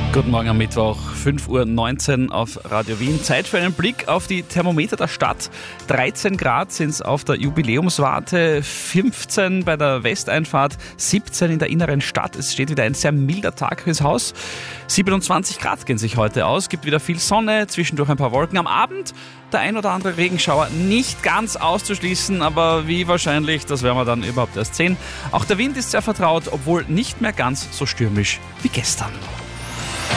Guten Morgen am Mittwoch, 5:19 Uhr auf Radio Wien. Zeit für einen Blick auf die Thermometer der Stadt. 13 Grad sind es auf der Jubiläumswarte, 15 bei der Westeinfahrt, 17 in der inneren Stadt. Es steht wieder ein sehr milder Tag fürs Haus. 27 Grad gehen sich heute aus, gibt wieder viel Sonne, zwischendurch ein paar Wolken. Am Abend der ein oder andere Regenschauer nicht ganz auszuschließen, aber wie wahrscheinlich, das werden wir dann überhaupt erst sehen. Auch der Wind ist sehr vertraut, obwohl nicht mehr ganz so stürmisch wie gestern.